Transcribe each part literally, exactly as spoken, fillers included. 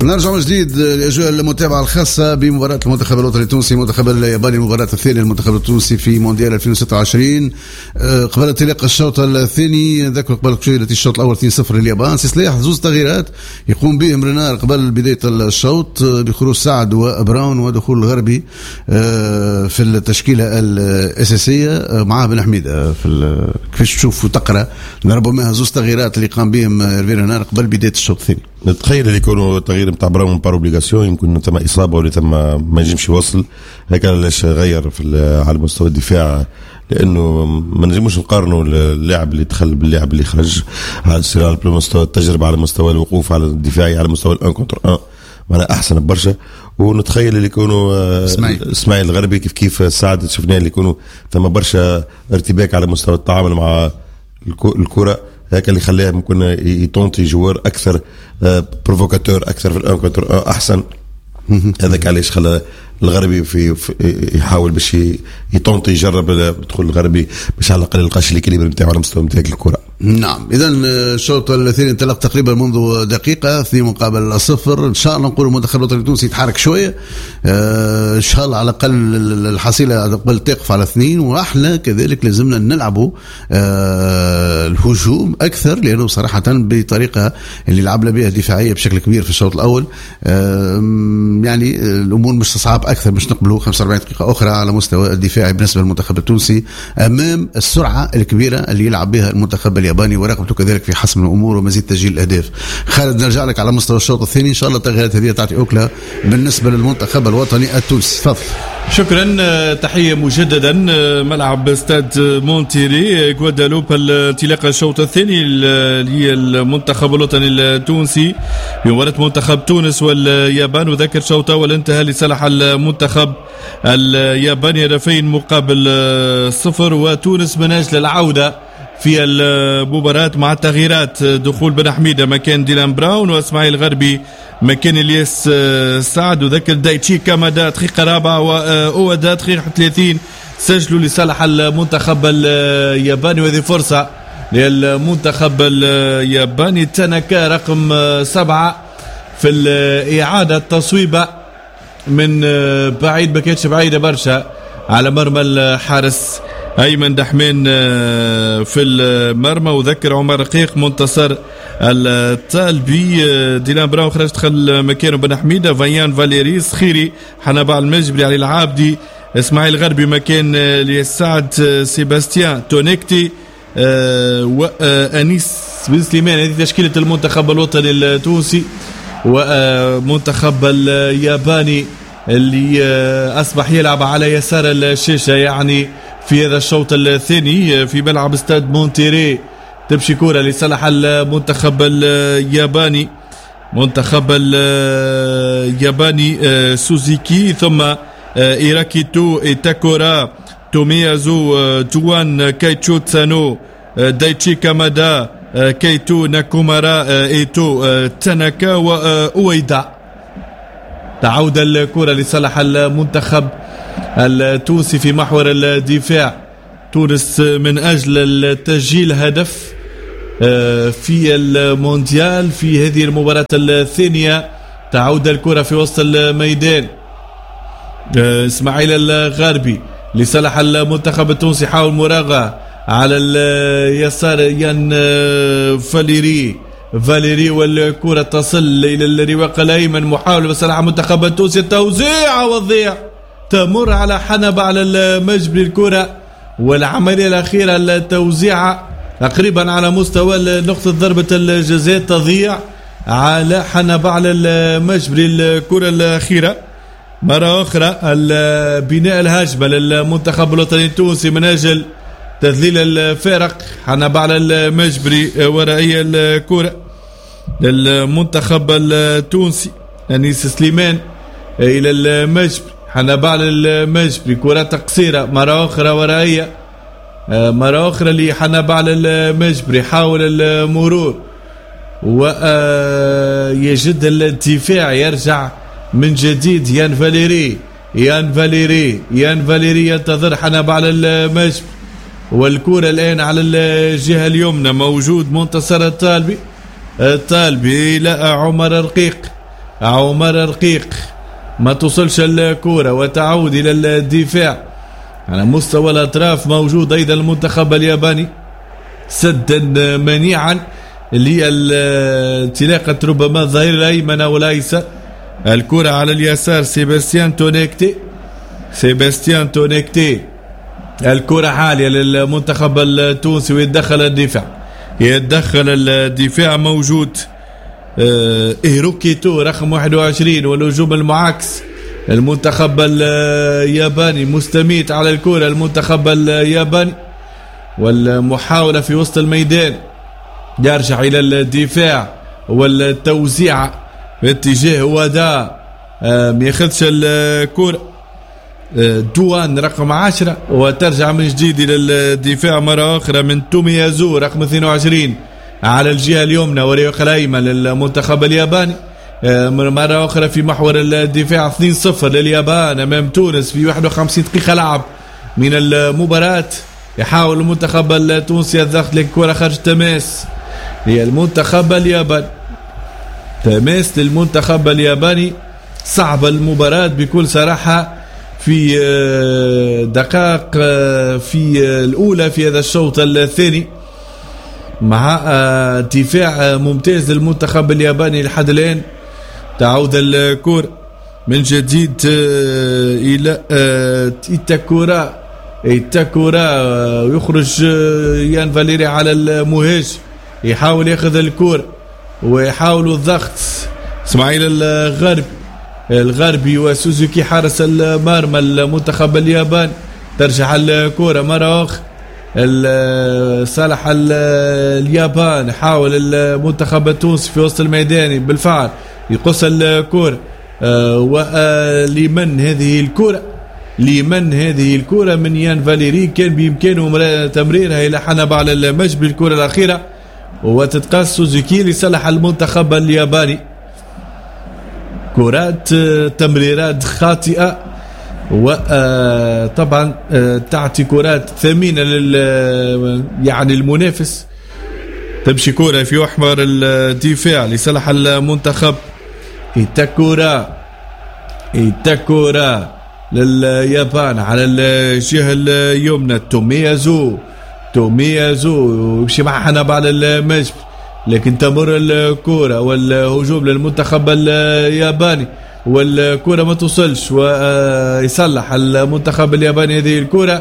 نرجع من جديد الأجواء المتابعة الخاصة بمباراة المنتخب الوطني التونسي المنتخب الياباني المباراة الثانية للمنتخب التونسي في مونديال ألفين وستة وعشرين. قبل انطلاق الشوط الثاني ذكر قبل شوية الشوط الأول اثنين صفر لليابان. سلاح زوز تغييرات يقوم بهم رينار قبل بداية الشوط بخروج سعد وبراون ودخول الغربي في التشكيلة الأساسية مع بن حميدة. في كيفاش تشوف وتقرأ ربما زوز تغييرات اللي قام بهم رينار قبل بداية الشوط الثاني؟ نتخيل اللي يكونوا تغيير نتاع براون بار اوبليغاسيون، يمكن تم اصابه ولا تم ما ينجمش يوصل، هكا علاش غير في على مستوى الدفاع، لانه ما نجموش نقارنوا اللاعب اللي دخل باللاعب اللي خرج على على مستوى التجربه، على مستوى الوقوف على الدفاعي، على مستوى الان كونتر ان معنا احسن برشا. ونتخيل اللي يكونوا اسماعيل الغربي كيف كيف سعد شفناه اللي يكونوا ثم برشا ارتباك على مستوى التعامل مع الكره، هكا اللي خلاه ممكن يطونتي جوار اكثر بروفوكاتور اكثر في الان كونتر احسن. هذاك علاش خلى الغربي في, في يحاول باش يطونتي يجرب دخول الغربي باش على الاقل يلقاش الكليبر نتاعو على مستوى نتاع الكره. نعم، اذا الشوط الثاني انطلق تقريبا منذ دقيقه اثنين مقابل صفر. ان شاء الله نقول المنتخب الوطني التونسي يتحرك شويه ان شاء الله، على الاقل الحصيله قبل تقف على اثنين، واحنا كذلك لازمنا نلعبوا الهجوم اكثر، لانه صراحه بطريقه اللي لعبنا بها دفاعيه بشكل كبير في الشوط الاول يعني الامور مش تصعب اكثر، مش نقبلوا خمسة وأربعين دقيقه اخرى على مستوى الدفاعي بالنسبه للمنتخب التونسي امام السرعه الكبيره اللي يلعب بها المنتخب الياباني، ورغبته كذلك في حسم الامور ومزيد تسجيل الاهداف. خالد نرجع لك على مستوى الشوط الثاني، ان شاء الله التغييرات هذه تعطي اكله بالنسبه للمنتخب الوطني التونسي. تفضل. شكرا، تحيه مجددا. ملعب استاد مونتيري غوادالوب، انطلاق الشوط الثاني للمنتخب الوطني التونسي في مباراة منتخب تونس واليابان. وذكر شوط اول انتهى لصالح المنتخب الياباني هدفين مقابل صفر، وتونس من اجل العوده في المباراة مع التغييرات، دخول بن حميدة مكان ديلان براون واسماعيل الغربي مكان الياس سعد. وذكر دايتشي كامادا دقيقة رابعة وأودا دقيقة ثلاثين سجلوا لصالح المنتخب الياباني، وهذه فرصة للمنتخب الياباني. تاناكا رقم سبعة في الإعادة تصويبة من بعيد، ما كانتش بعيدة برشا على مرمى الحارس أيمن دحمان في المرمى. وذكر عمر رقيق منتصر الطالبي، ديلان براون خرج دخل مكانه بن حميدة، فيان فاليري سخيري حنبع المجبري علي العابدي، اسماعيل غربي مكان لسعد سيباستيان تونيكتي وأنيس بن سليمان. هذه تشكيلة المنتخب الوطني التونسي. ومنتخب الياباني اللي أصبح يلعب على يسار الشاشة يعني في هذا الشوط الثاني في ملعب استاد مونتيري. تمشي كرة لصالح المنتخب الياباني، منتخب الياباني سوزيكي ثم إيراكيتو إيتاكورا توميازو جوان كايتشو تسانو دايتشي كامادا كايتو ناكومارا إيتو تاناكا وأويدا. تعود الكرة لصالح المنتخب التونسي في محور الدفاع. تونس من أجل تسجيل هدف في المونديال في هذه المباراة الثانية. تعود الكرة في وسط الميدان، اسماعيل الغربي لصالح المنتخب التونسي، حاول مراغة على اليسار يان فاليري فاليري والكرة تصل إلى الرواق الأيمن، محاولة بصراحة المنتخب التونسي، توزيع وضيع تمر على حنب على المجبري الكرة، والعملية الأخيرة التوزيع تقريبا على مستوى نقطة ضربة الجزاء، تضيع على حنب على المجبري الكرة الأخيرة. مرة أخرى بناء الهجمة للمنتخب الوطني التونسي من أجل تذليل الفارق. حنب على المجبري ورائية الكرة للمنتخب التونسي، أنيس سليمان إلى المجبري، حنب على المجبري، كرة قصيرة مرة أخرى ورائية، مرة أخرى لحنب على المجبري، حاول المرور ويجد الدفاع، يرجع من جديد يان فاليري يان فاليري يان فاليري ينتظر حنب على المجبري، والكرة الآن على الجهة اليمنى موجود منتصر الطالبي الطالبي إلى عمر رقيق عمر رقيق ما توصلش الكرة وتعود إلى الدفاع على مستوى الأطراف. موجود أيضا المنتخب الياباني سدا منيعا لانطلاقة ربما الظهير الأيمن أو الأيسر. الكرة على اليسار سيباستيان تونيكتي سيباستيان تونيكتي الكرة عالية للمنتخب التونسي ويتدخل الدفاع يتدخل الدفاع. موجود إيروكيتو رقم واحد وعشرين والهجوم المعاكس. المنتخب الياباني مستميت على الكرة المنتخب الياباني والمحاولة في وسط الميدان يرجع إلى الدفاع والتوزيع في اتجاه ودا ما ياخذش الكرة. دوان رقم عشرة وترجع من جديد إلى الدفاع مرة أخرى من توميازو رقم اثنين وعشرين على الجهة اليمنى وريق الأيمن للمنتخب الياباني. مرة أخرى في محور الدفاع اثنين صفر لليابان أمام تونس في واحد وخمسين دقيقة لعب من المباراة. يحاول المنتخب التونسي الضغط لكن كرة خارج تماس للمنتخب الياباني. تماس للمنتخب الياباني. صعب المباراة بكل صراحة في دقائق في الأولى في هذا الشوط الثاني مع دفاع ممتاز للمنتخب الياباني لحد الآن. تعود الكرة من جديد إلى إيتاكورا إيتاكورا ويخرج يان فاليري على المهاجم يحاول ياخذ الكرة ويحاول الضغط. اسماعيل الغربي الغربي وسوزوكي حارس المرمى المنتخب الياباني. ترجع الكرة مرة أخرى صالح اليابان. حاول المنتخب التونسي في وسط الميدان بالفعل يقص الكرة. ولمن هذه الكرة لمن هذه الكرة من يان فاليري كان بإمكانه تمريرها إلى حنب على المجب الكرة الأخيرة وتتقاس سوزوكي لصالح المنتخب الياباني. كرات تمريرات خاطئة وطبعا تعطي كرات ثمينة لل يعني المنافس. تمشي كرة في محور الدفاع لصالح المنتخب. إيتاكورا إيتاكورا لليابان على الجهة اليمنى. توميازو توميازو يمشي مع حنب على المجب لكن تمر الكرة والهجوم للمنتخب الياباني والكرة ما توصلش ويصلح المنتخب الياباني هذه الكرة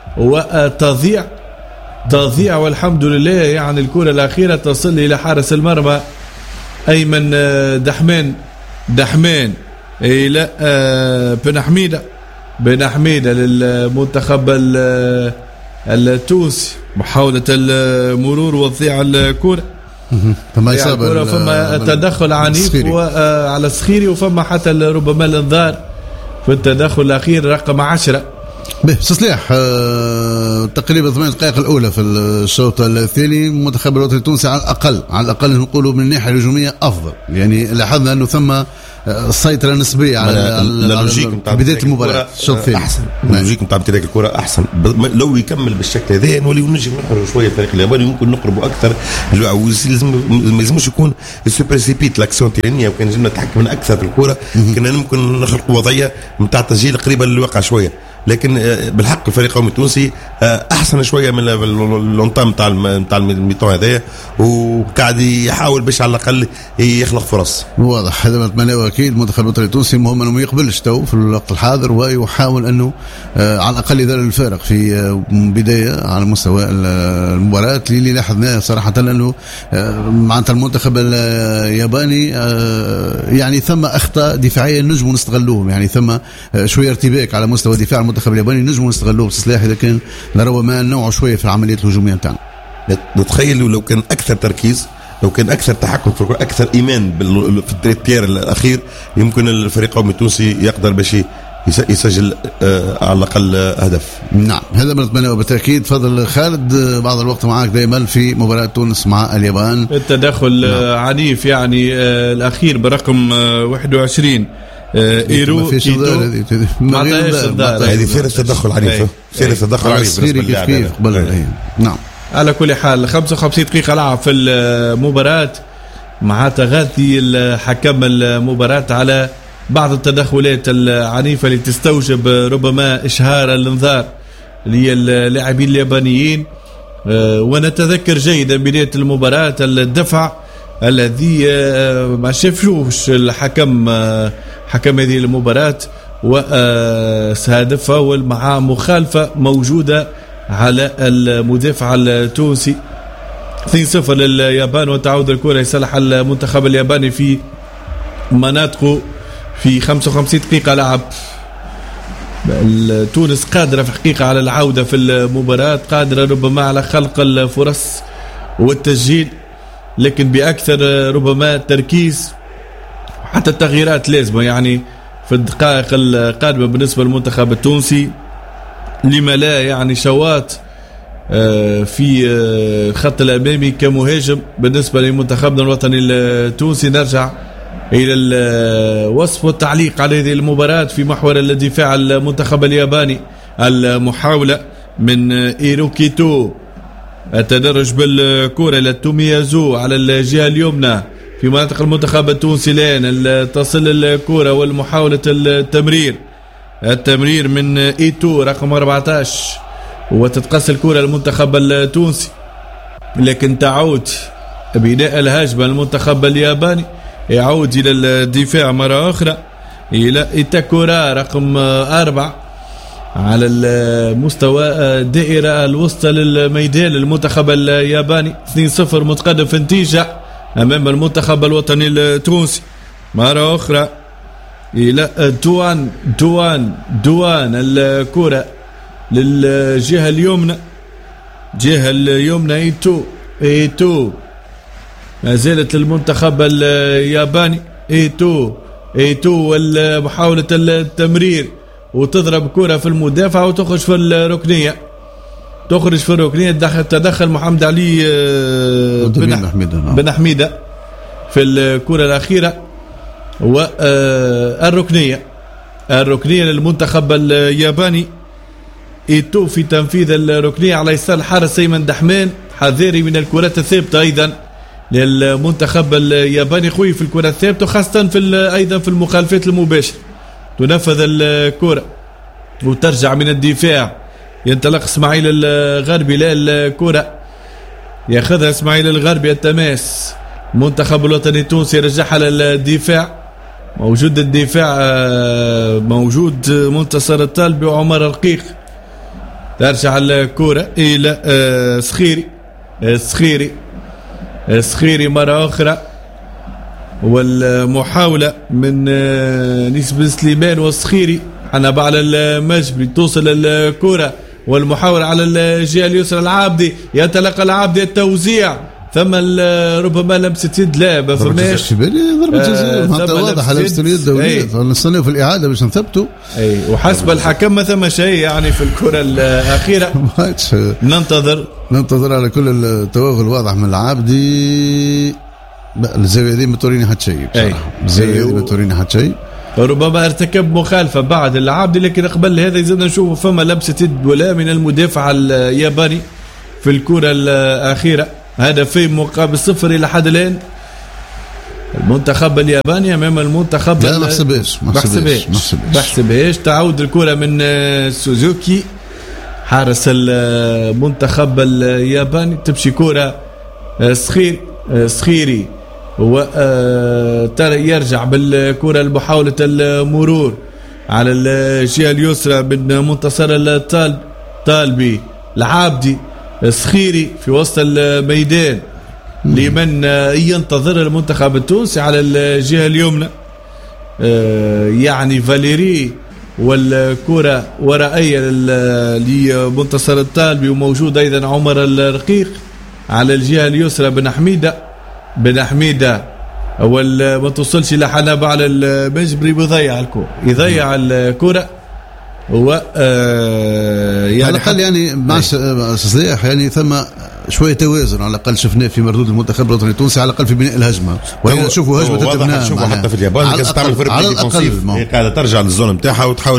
وتضيع تضيع والحمد لله. يعني الكرة الأخيرة تصل إلى حارس المرمى أيمن دحمان دحمان إلى بن حميدة بن حميدة للمنتخب التونسي. محاولة المرور وضيع الكرة فما إصابة فما تدخل عنيف على السخيري وفما حتى ربما الانذار في التدخل الأخير رقم عشرة. به صليح آه، تقريبا ثمان دقائق الأولى في الشوط الثاني المنتخب الوطني التونسي على الأقل على الأقل نقولوا من الناحية الهجومية أفضل. يعني لاحظنا أنه ثم السيطرة النسبية على, على بداية المباراة الشوط الثاني. أحسن اللوجيك نتاع امتلاك الكرة أحسن. لو يكمل بالشكل هذا نولي نجي نحرر شوية الفريق الياباني ممكن نقربوا أكثر. ما يلزمش يكون السوبر سيبيت لاكسيون تيرانية وكان لازمنا نتحكم أكثر في الكرة كنا ممكن نخلق وضعية نتاع تسجيل قريبة للواقع شوية. لكن بالحق الفريق القومي التونسي احسن شويه من اللونطام نتاع نتاع الميطون هذايا وقاعد يحاول باش على الاقل يخلق فرص. واضح هذا ما نتمناه اكيد المنتخب الوطني التونسي المهم انه ما يقبلش تو في الوقت الحاضر ويحاول انه على الاقل يدير الفارق في بدايه على مستوى المباراه اللي لاحظناه صراحه انه معناتها المنتخب الياباني يعني ثم اخطاء دفاعيه نجموا نستغلوهم. يعني ثم شويه ارتباك على مستوى دفاع المنتخب الياباني نجموا نستغلوه بسلاح اذا كان لربما نوعه شويه في العمليات الهجوميه نتاعنا. نتخيل لو كان اكثر تركيز لو كان اكثر تحكم في الكره اكثر ايمان في التريت بيير الاخير يمكن الفريق القومي التونسي يقدر باش يسجل على الاقل هدف. نعم هذا ما نتمناه بالتاكيد. فضل خالد بعض الوقت معك دائما في مباراه تونس مع اليابان. التدخل نعم. عنيف يعني الاخير برقم واحد وعشرين ايرو كيتو ما هذه فيها تدخل عنيف فيها تدخل عنيف كيف كيف قبل. نعم على كل حال خمسة وخمسين دقيقة لعب في المباراة مع تغاثي الحكم المباراة على بعض التدخلات العنيفة اللي تستوجب ربما إشهار الانذار للاعبين اليابانيين. ونتذكر جيدا بداية المباراة الدفع الذي ما شافوش الحكم حكم هذه المباراة وهدف فاول مع مخالفة موجودة على المدافع التونسي. اثنين صفر لليابان وتعود الكرة لصالح المنتخب الياباني في مناطقه في خمسة وخمسين دقيقة لعب. تونس قادرة في حقيقة على العودة في المباراة، قادرة ربما على خلق الفرص والتسجيل، لكن بأكثر ربما تركيز. حتى التغييرات لازمة يعني في الدقائق القادمة بالنسبة للمنتخب التونسي. لما لا يعني شوات في الخط الأمامي كمهاجم بالنسبة لمنتخبنا الوطني التونسي. نرجع إلى الوصف والتعليق على هذه المباراة في محور الدفاع المنتخب الياباني. المحاولة من إيروكيتو، التدرج بالكرة إلى توميازو على الجهة اليمنى في مناطق المنتخب التونسي. لين تصل الكرة والمحاولة التمرير التمرير من إيتو رقم أربعة عشر وتتقص الكرة المنتخب التونسي، لكن تعود بناء الهجمة المنتخب الياباني، يعود إلى الدفاع مرة أخرى إلى إيتاكورا رقم أربعة على المستوى الدائرة الوسطى للميدان المنتخب الياباني. اثنين صفر متقدم في النتيجة أمام المنتخب الوطني التونسي. مرة أخرى إلى دوان دوان دوان الكرة للجهة اليمنى، جهة اليمنى إيتو إيتو ما زالت المنتخب الياباني. إيتو إيتو والمحاولة التمرير وتضرب كرة في المدافع وتخرج في الركنية تخرج في الركنية تدخل محمد علي بن حميدة بن حميدة في الكرة الأخيرة. والركنية الركنية للمنتخب الياباني. إيتو في تنفيذ الركنية على يسار الحارس أيمن دحمان، حذاري من الكرات الثابتة أيضا للمنتخب الياباني، خوي في الكرة الثابتة وخاصة في أيضا في المخالفات المباشرة. تنفذ الكرة وترجع من الدفاع، ينطلق اسماعيل الغربي لا الكرة ياخذها اسماعيل الغربي، التماس المنتخب الوطني التونسي يرجعها للدفاع. موجود الدفاع موجود منتصر الطالبي وعمر الرقيق. ترجع الكرة إلى سخيري سخيري سخيري مرة أخرى، والمحاولة من نسبة سليمان والسخيري حنب على المجبري، توصل الكرة والمحاولة على الجهة اليسرى. العابدي يتلقى العابدي التوزيع، ثم ربما لمسة يد لا ما فماش ضربة جزاء حتى واضحة لمسة اليد دولية، فنستنى في الإعادة باش نثبتوا. أي وحسب الحكم ما ثم شيء يعني في الكرة الأخيرة. ننتظر ننتظر على كل التوغل واضح من العابدي. الزاوية دي ما توريني حد شيء بصراحة، الزاوية دي ما توريني حد شيء. ربما ارتكب مخالفة بعد العابدي، لكن قبل هذا يزيد نشوف فما لمسة يد ولا من المدافع الياباني في الكرة الأخيرة. هدفين مقابل صفر إلى حد الآن. المنتخب الياباني أمام المنتخب لا ما حسبهاش ما حسبهاش ما حسبهاش. تعود الكرة من سوزوكي حارس المنتخب الياباني، تمشي كرة سخير سخيري وترى يرجع بالكرة المحاولة المرور على الجهة اليسرى من منتصر الطالب طالبي العابدي سخيري في وسط الميدان لمن ينتظر المنتخب التونسي على الجهة اليمنى. يعني فاليري والكرة ورائية لمنتصر الطالبي، وموجود أيضا عمر الرقيق على الجهة اليسرى. بن حميدة بن حميدة أول ما توصلش لحنب على المجبري بيضيع الكرة يضيع الكرة و يعني على الأقل يعني مع صلاح يعني ثم شوية توازن على الأقل شفناه في مردود المنتخب الوطني التونسي على الأقل في بناء الهجمة. وهنا نشوفوا هجمة تتبنى حتى في اليابان كانت تعمل فرق ديفونسيف، قاعدة ترجع للزون نتاعها وتحاول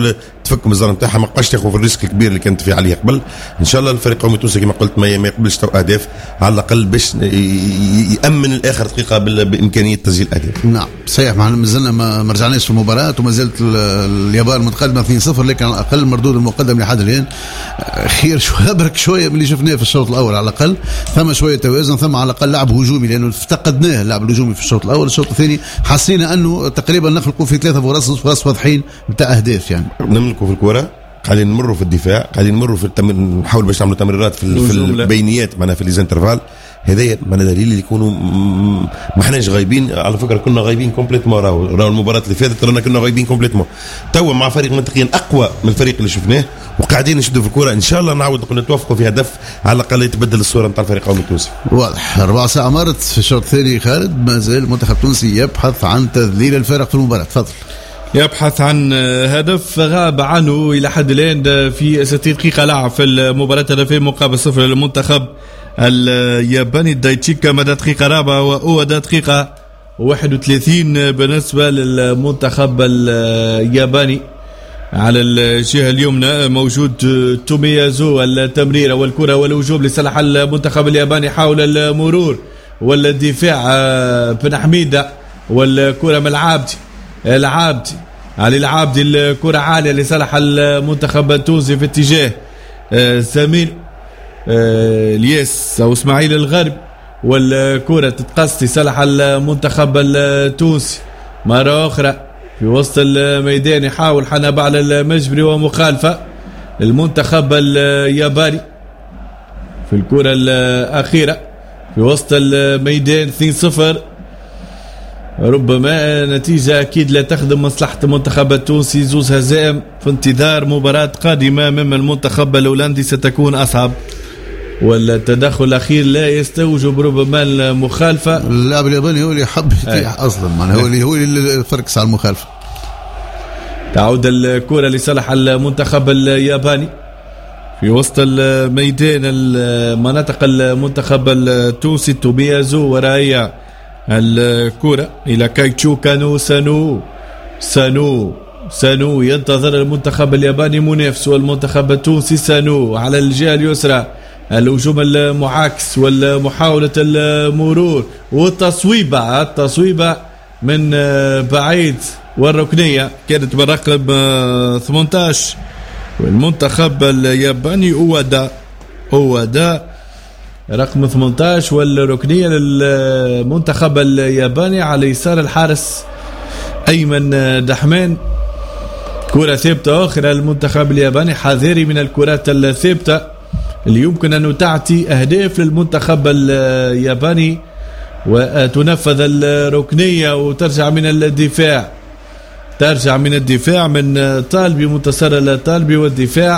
تفك من الزر نتاعها، ما بقاش تاخذ الريسك الكبير اللي كانت في عليه قبل. ان شاء الله الفريق القومي التونسي كما قلت ما يقبلش تو اهداف على الاقل باش يامن الاخر دقيقه بامكانيه تسجيل اهداف. نعم صحيح، ما مازلنا ما رجعناش في المباراه وما زالت اليابان متقدمه اثنين صفر، لكن على الاقل المردود المقدم لحد الان خير شويه برك شويه من اللي شفناه في الشوط الاول. على الاقل ثم شويه توازن، ثم على الاقل لعب هجومي لانه افتقدناه اللعب الهجومي في الشوط الاول. الشوط الثاني حسينا انه تقريبا نخلقوا في ثلاثه فرص فرص واضحين نتاع اهداف. يعني نملكوا في الكره، قاعدين نمروا في الدفاع، قاعدين نمروا في التمر... نحاول باش نعملوا تمريرات في, في البينيات معنا في ليزانترفال. هذايا معنا دليل اللي يكونوا ما احناش غايبين. على فكره كنا غايبين كومبليتمون، راهو راهو المباراه اللي فاتت رانا كنا غايبين كومبليتمون. توا مع فريق منطقيا اقوى من الفريق اللي شفناه وقاعدين نشدوا في الكره. ان شاء الله نعاود نتوافقوا في هدف على الاقل يتبدل الصوره نتاع الفريق القومي التونسي. واضح. ربع ساعه مرت في الشوط الثاني. خالد، ما زال المنتخب التونسي يبحث عن تذليل الفارق في المباراه. تفضل. يبحث عن هدف غاب عنه إلى حد الآن في ستين دقيقة لعب في المباراة، هدفين مقابل صفر للمنتخب الياباني. دايتشيكا مدى دقيقة رابعة وأودا دقيقة واحد وثلاثين بالنسبة للمنتخب الياباني. على الجهة اليمنى موجود توميازو، التمريرة والكرة والهجوم لصالح المنتخب الياباني حول المرور والدفاع بن حميدة والكرة من العابدي العابدي علي العابدي، الكرة عالية لصالح المنتخب التونسي في اتجاه زميل الياس أو اسماعيل الغرب، والكرة تتقص لصالح المنتخب التونسي مرة أخرى في وسط الميدان. يحاول حنب على المجبري ومخالفة المنتخب الياباني في الكرة الأخيرة في وسط الميدان. اثنين صفر ربما نتيجة أكيد لا تخدم مصلحة المنتخب التونسي. زوز هزائم في انتظار مباراة قادمة مما المنتخب الهولندي ستكون أصعب، والتدخل الأخير لا يستوجب ربما المخالفة. اللاعب الياباني هو اللي حب يطيح أصلا، معناه هو اللي هو اللي فركس على المخالفة. تعود الكرة لصالح المنتخب الياباني في وسط الميدان مناطق المنتخب التونسي. توميازو ورايا الكرة إلى كايتشو كانو سانو سانو سانو ينتظر المنتخب الياباني منافسه المنتخب التونسي. سانو على الجهة اليسرى، الهجوم المعاكس والمحاولة المرور والتصويبة التصويبة من بعيد والركنية كانت بالرقم ثمانية عشر والمنتخب الياباني. أودا أودا رقم ثمانية عشر والركنية للمنتخب الياباني على يسار الحارس أيمن دحمان. كرة ثابتة أخرى للمنتخب الياباني، حذاري من الكرات الثابتة اللي يمكن أن تعطي أهداف للمنتخب الياباني وتنفذ الركنية وترجع من الدفاع ترجع من الدفاع من طالبي منتصر طالبي والدفاع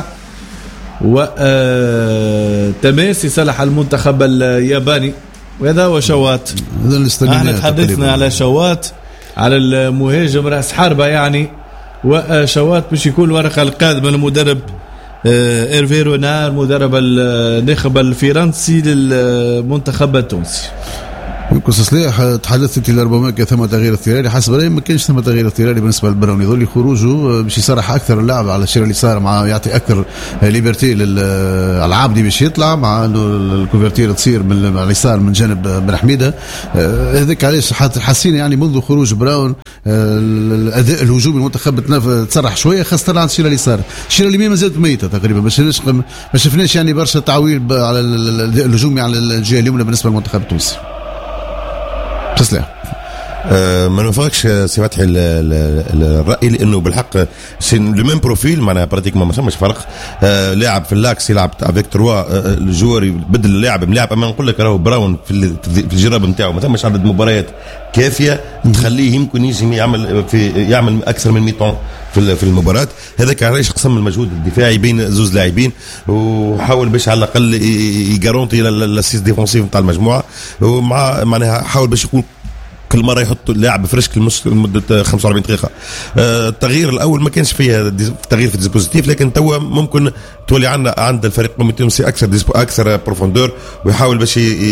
وتماسي صالح المنتخب الياباني. وهذا هو شوات. احنا تحدثنا على شوات على المهاجم رأس حربة يعني، وشوات باش يكون الورقة القادمة المدرب إيرفي رونار مدرب الناخب الفرنسي للمنتخب التونسي. يمكن صليح تحدثت لربما كان ثم تغيير اضطراري، حسب رايي ما كانش ثم تغيير اضطراري بالنسبه للبراوني. ذولي خروجه باش يصرح اكثر اللعب على الشير اليسار، مع يعطي اكثر ليبرتي للعابدي باش يطلع، مع انه الكوفرتير تصير من اليسار من جانب بن حميده. هذاك علاش حسينا يعني منذ خروج براون الاداء الهجومي المنتخب تصرح شويه، خاصه على الشير اليسار. الشير اليمين ما زالت ميته تقريبا، ما شفناش ما شفناش يعني برشا تعويل على الاداء الهجومي على الجهه اليمنى بالنسبه للمنتخب التونسي. تسلم. أه ما نوافقش سي فتحي الراي، لانه بالحق سي لو ميم بروفيل معناها براتيكمون ما فماش فرق. أه لاعب في اللاكس يلعب افيك تروا، أه الجوار يبدل اللاعب ملاعب. اما نقول لك راهو براون في في الجراب نتاعو ما ثماش عدد مباريات كافيه تخليه يمكن يجي يعمل في يعمل اكثر من ميتون في في المباراه. هذاك علاش قسم المجهود الدفاعي بين زوز لاعبين وحاول باش على الاقل يغارونتي لاسيس ديفونسيف نتاع المجموعه، ومع معناها حاول باش يكون كل مره يحط اللاعب فريش لمده خمسة وأربعين دقيقه. آه التغيير الاول ما كانش فيه تغيير في الديسبوزيتيف، لكن توا ممكن تولي عندنا عند الفريق التونسي اكثر اكثر بروفوندور، ويحاول باش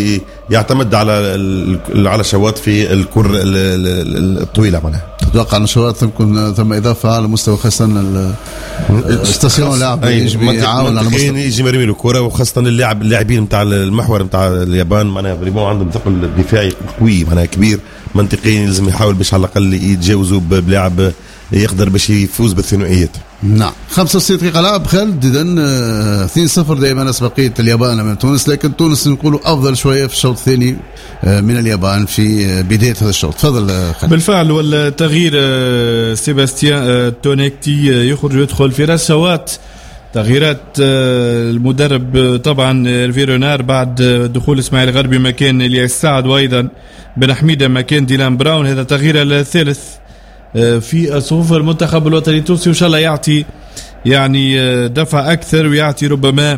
يعتمد على على شوات في الكرة الطويلة معناها. تتوقع أن شوات تكون ثم إضافة على مستوى خاصة الستاسيون لاعب يجي يعاون على مستوى يجي مرمي الكرة، وخاصة اللاعب اللاعبين نتاع المحور نتاع اليابان معناها بريمون عندهم ثقل دفاعي قوي معناها كبير، منطقيين لازم يحاول باش على الأقل يتجاوزوا بلاعب يقدر باش يفوز بالثنائيات. نعم. خمسة وستين دقيقة لعب خالد، إذا اثنين صفر دائما أسبقية اليابان من تونس، لكن تونس نقولوا أفضل شوية في الشوط الثاني من اليابان في بداية هذا الشوط. تفضل خالد. بالفعل، والتغيير سيباستيان تونيكتي يخرج ويدخل في رشوات، تغييرات المدرب طبعا فيرونار بعد دخول اسماعيل غربي مكان الياس سعد، وأيضا بن حميدة مكان ديلان براون. هذا تغيير الثالث في صفوف المنتخب الوطني التونسي، وإن شاء الله يعطي يعني دفع أكثر ويعطي ربما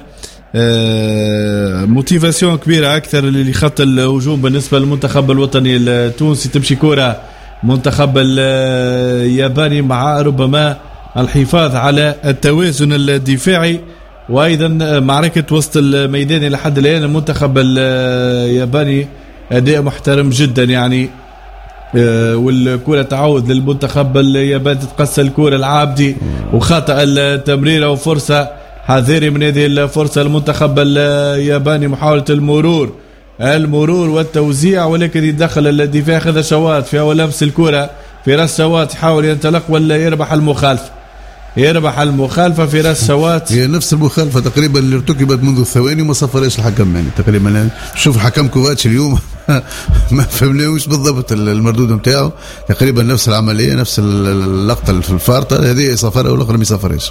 موتيفاسيون كبيرة أكثر لخط الهجوم بالنسبة للمنتخب الوطني التونسي. تمشي كرة منتخب الياباني مع ربما الحفاظ على التوازن الدفاعي، وأيضا معركة وسط الميدان. إلى حد الآن المنتخب الياباني أداء محترم جدا يعني، والكرة تعود للمنتخب الياباني، تتقصى الكرة العابدي وخطأ التمريرة وفرصة حذري من هذه الفرصة المنتخب الياباني، محاولة المرور المرور والتوزيع، ولكن يدخل الدفاع. خذ شوات في أول لمس الكرة في راس شوات، يحاول ينطلق ولا يربح المخالفة يربح المخالفة في راس شوات. هي نفس المخالفة تقريبا اللي ارتكبت منذ ثواني وما صفرش الحكم يعني تقريبا. شوف الحكم كوفاتش اليوم ما فهمناوش بالضبط المردود نتاعو، تقريبا نفس العملية نفس اللقطة في الفارطة، هذه صفرها والأخرى ما صفرش.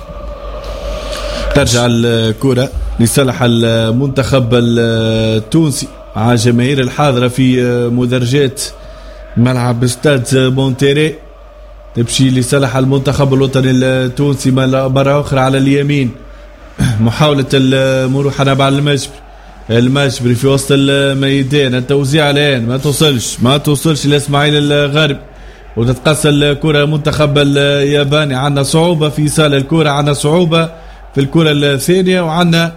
ترجع الكرة لصالح المنتخب التونسي مع جماهير الحاضرة في مدرجات ملعب استاد مونتيري، تمشي لصالح المنتخب الوطني التونسي مرة أخرى على اليمين. محاولة المروحة نبع المجبري المجبري في وسط الميدان، التوزيع الآن ما توصلش ما توصلش لإسماعيل الغرب، وتتقصى الكرة المنتخب الياباني. عندنا صعوبة في إيصال الكرة، عندنا صعوبة في الكرة الثانية، وعندنا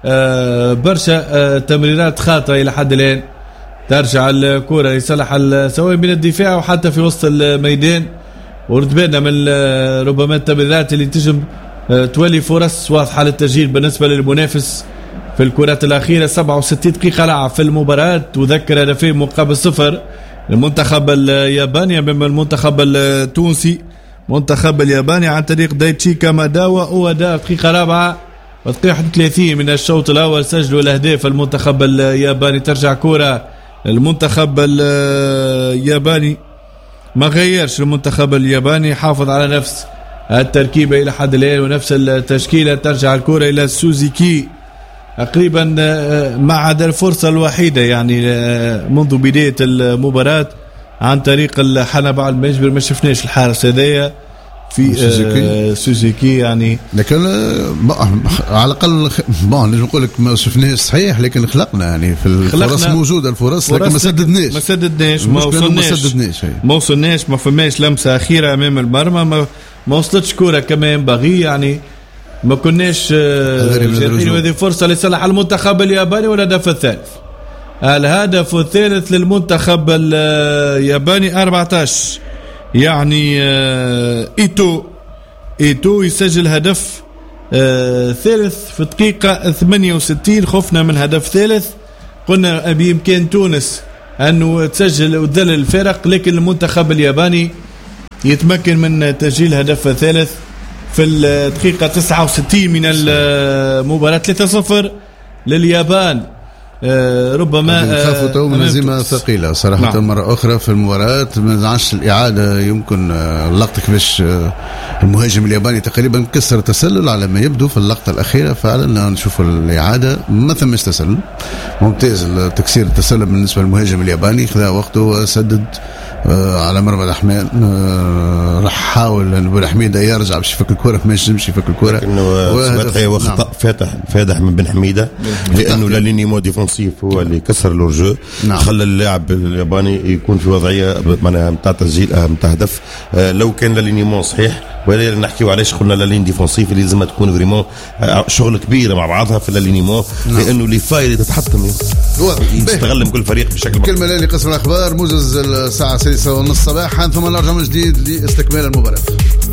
برشا تمريرات خاطئة إلى حد الآن. ترجع الكرة لصالح سواء من الدفاع وحتى في وسط الميدان، ورد بالنا من ربما التمريرات اللي تجم تولي فرص واضحة للتسجيل بالنسبة للمنافس في الكرات الأخيرة. سبعة وستين دقيقة لعب في المباراة، تذكر هدفين مقابل صفر المنتخب الياباني أمام المنتخب التونسي. منتخب الياباني عن طريق دايتشي كاماداوا، وأداء دقيقة رابعة ودقيقة واحد وثلاثين من الشوط الأول سجلوا الأهداف المنتخب الياباني. ترجع كرة المنتخب الياباني، ما غيرش المنتخب الياباني، حافظ على نفس التركيبة إلى حد الآن ونفس التشكيلة. ترجع الكرة إلى سوزيكي تقريبا ما عدا الفرصة الوحيدة يعني منذ بداية المباراة عن طريق الحنبة على المجبر، ما شفناش الحارس هذايا في سوزيكي. سوزيكي يعني، لكن على الأقل بون نقول لك ما شفناش صحيح، لكن خلقنا يعني في الفرص موجودة الفرص، لكن ما سددناش ما سددناش ما وصلناش ما سددناش ما وصلناش ما فماش لمسة أخيرة أمام المرمى، ما ما وصلتش كرة كما ينبغي يعني، ما كناش جاهزين. هذه فرصة لصالح المنتخب الياباني. والهدف الثالث الهدف الثالث للمنتخب الياباني أربعة عشر يعني إيتو إيتو يسجل هدف ثالث في دقيقة ثمانية وستين. خفنا من هدف ثالث، قلنا بإمكان تونس أنه تسجل وتذلل الفرق، لكن المنتخب الياباني يتمكن من تسجيل هدف ثالث في الدقيقة تسعة وستين من المباراة. ثلاثة صفر لليابان. آه ربما خافوا تو من هزيمة ثقيلة صراحة. نعم. مرة أخرى في المباراة ما نعرفش الإعادة، يمكن اللقطة كيفاش المهاجم الياباني تقريبا كسر تسلل على ما يبدو في اللقطة الأخيرة. فعلا نشوف الإعادة ما ثمش تسلل، ممتاز تكسير التسلل بالنسبة للمهاجم الياباني، خذا وقته وسدد آه على مرمى الرحمن. آه راح حاول أن بن حميدة يرجع باش يفك الكرة، ما ينجمش يفك الكرة، إنه خطأ فاتح فاتح من بن حميدة، لأنه لا لينيمو ديفونسيف ديفونسيف هو اللي كسر لورجو. نعم. خلى اللاعب الياباني يكون في وضعيه معناها نتاع تسجيل اهم نتاع هدف. آه لو كان لالينيمون صحيح، ولا نحكيو علاش قلنا لالين ديفونسيف اللي لازم تكون فريمون شغل كبير مع بعضها في لالينيمون. نعم. لانه اللي فاير تتحطم يستغل كل فريق بشكل كلمه اللي قسم الاخبار موجز الساعه السادسة ونص صباحا ثم نرجع من جديد لاستكمال المباراه.